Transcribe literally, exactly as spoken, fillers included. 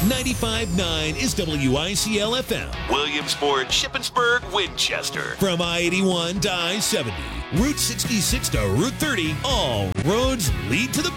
ninety-five point nine is W I C L F M. Williamsport, Shippensburg, Winchester. From I eighty-one to I seventy, Route sixty-six to Route thirty, all roads lead to the